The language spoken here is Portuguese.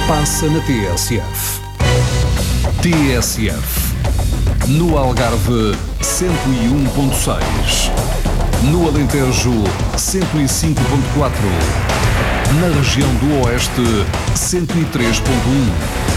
passa na TSF. TSF. No Algarve, 101.6. No Alentejo, 105.4. Na região do Oeste, 103.1.